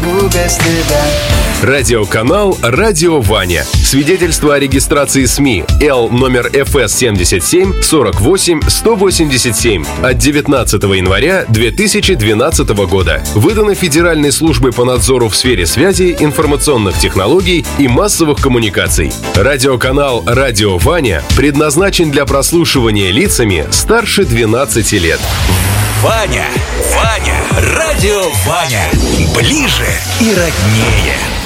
могу без тебя. Радиоканал «Радио Ваня». Свидетельство о регистрации СМИ Л номер ФС 77 48 187 от 19 января 2012 года. Выдано Федеральной службой по надзору в сфере связи, информационных технологий и массовых коммуникаций. Радиоканал «Радио Ваня» предназначен для прослушивания лицами старше 12 лет. Ваня, Радио Ваня. Ближе и роднее.